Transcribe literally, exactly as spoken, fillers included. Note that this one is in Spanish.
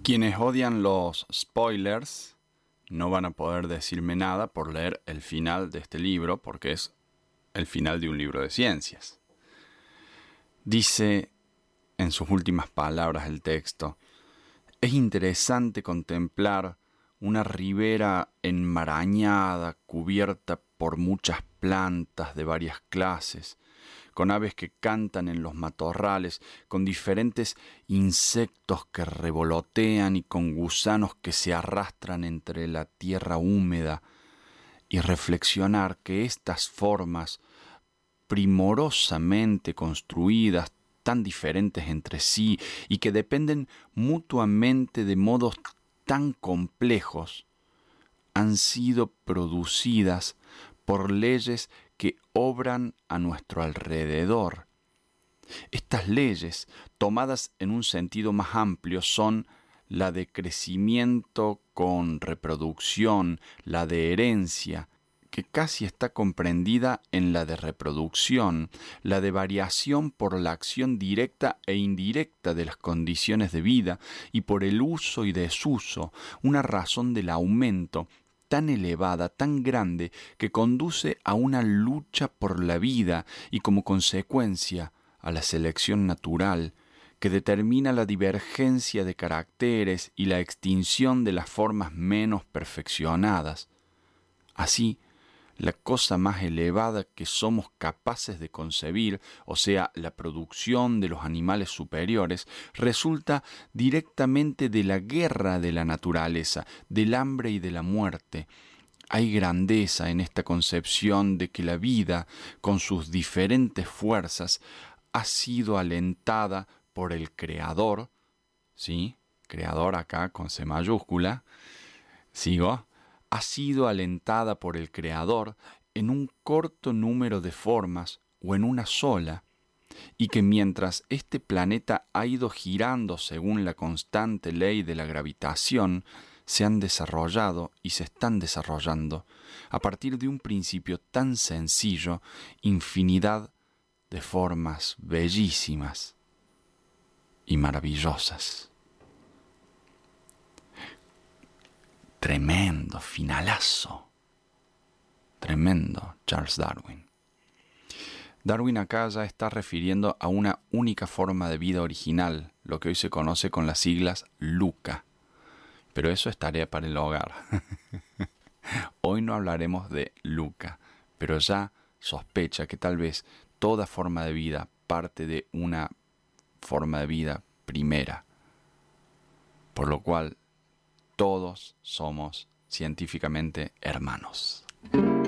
Quienes odian los spoilers no van a poder decirme nada por leer el final de este libro, porque es el final de un libro de ciencias. Dice en sus últimas palabras el texto: es interesante contemplar una ribera enmarañada, cubierta por muchas plantas de varias clases, con aves que cantan en los matorrales, con diferentes insectos que revolotean y con gusanos que se arrastran entre la tierra húmeda, y reflexionar que estas formas primorosamente construidas, tan diferentes entre sí y que dependen mutuamente de modos tan complejos, han sido producidas por leyes que obran a nuestro alrededor. Estas leyes, tomadas en un sentido más amplio, son la de crecimiento con reproducción, la de herencia, que casi está comprendida en la de reproducción, la de variación por la acción directa e indirecta de las condiciones de vida y por el uso y desuso, una razón del aumento tan elevada, tan grande, que conduce a una lucha por la vida y como consecuencia a la selección natural, que determina la divergencia de caracteres y la extinción de las formas menos perfeccionadas. Así, la cosa más elevada que somos capaces de concebir, o sea, la producción de los animales superiores, resulta directamente de la guerra de la naturaleza, del hambre y de la muerte. Hay grandeza en esta concepción de que la vida, con sus diferentes fuerzas, ha sido alentada por el Creador, ¿sí? Creador acá con C mayúscula, ¿sigo? ha sido alentada por el Creador en un corto número de formas o en una sola, y que mientras este planeta ha ido girando según la constante ley de la gravitación, se han desarrollado y se están desarrollando, a partir de un principio tan sencillo, infinidad de formas bellísimas y maravillosas. Tremendo, finalazo. Tremendo, Charles Darwin. Darwin acá ya está refiriendo a una única forma de vida original, lo que hoy se conoce con las siglas LUCA. Pero eso es tarea para el hogar. Hoy no hablaremos de LUCA, pero ya sospecha que tal vez toda forma de vida parte de una forma de vida primera, por lo cual todos somos científicamente hermanos.